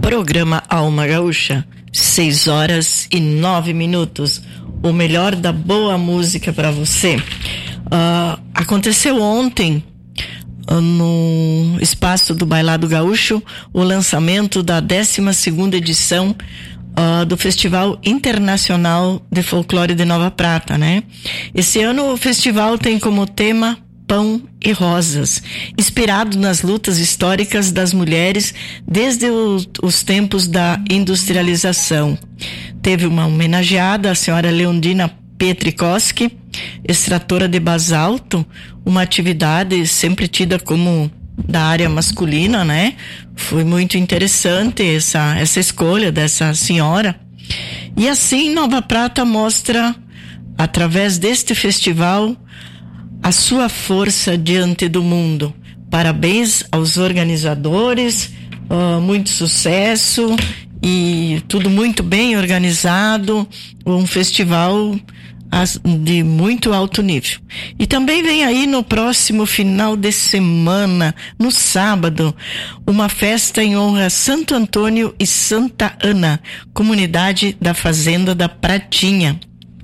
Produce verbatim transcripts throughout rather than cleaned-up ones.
Programa Alma Gaúcha, seis horas e nove minutos. O melhor da boa música para você. Uh, aconteceu ontem, uh, no espaço do Bailado Gaúcho, o lançamento da décima segunda edição uh, do Festival Internacional de Folclore de Nova Prata, né? Esse ano o festival tem como tema Pão e Rosas, inspirado nas lutas históricas das mulheres desde os, os tempos da industrialização. Teve uma homenageada, a senhora Leondina Pietrikoski, extratora de basalto, uma atividade sempre tida como da área masculina, né? Foi muito interessante essa, essa escolha dessa senhora. E assim Nova Prata mostra, através deste festival, a sua força diante do mundo. Parabéns aos organizadores, uh, muito sucesso e tudo muito bem organizado, um festival de muito alto nível. E também vem aí no próximo final de semana, no sábado, uma festa em honra a Santo Antônio e Santa Ana, comunidade da Fazenda da Pratinha.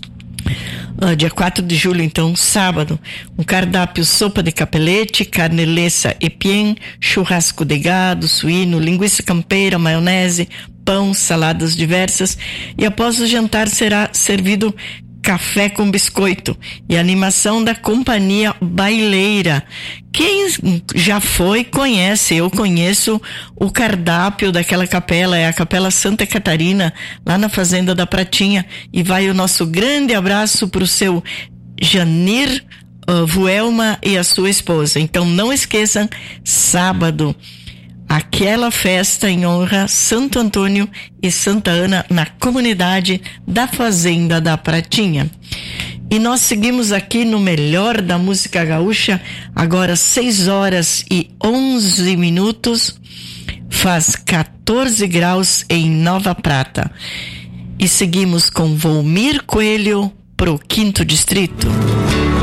Uh, dia quatro de julho, então, sábado, um cardápio: sopa de capelete, carne lessa e pien, churrasco de gado, suíno, linguiça campeira, maionese, pão, saladas diversas, e após o jantar será servido café com biscoito e animação da companhia baileira. Quem já foi, conhece. Eu conheço o cardápio daquela capela, é a Capela Santa Catarina, lá na Fazenda da Pratinha, e vai o nosso grande abraço para o seu Janir uh, Vuelma e a sua esposa. Então não esqueçam, sábado, aquela festa em honra a Santo Antônio e Santa Ana na comunidade da Fazenda da Pratinha. E nós seguimos aqui no melhor da música gaúcha, agora seis horas e onze minutos, faz quatorze graus em Nova Prata. E seguimos com Volmir Coelho pro Quinto Distrito.